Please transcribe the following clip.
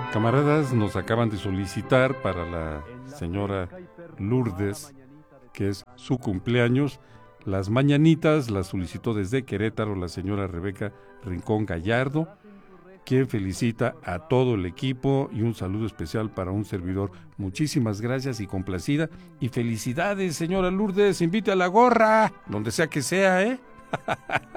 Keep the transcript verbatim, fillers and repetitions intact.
Camaradas, nos acaban de solicitar para la señora Lourdes, que es su cumpleaños, las mañanitas. Las solicitó desde Querétaro la señora Rebeca Rincón Gallardo, quien felicita a todo el equipo, y un saludo especial para un servidor. Muchísimas gracias y complacida, y felicidades, señora Lourdes. Invite a la gorra, donde sea que sea, ¿eh?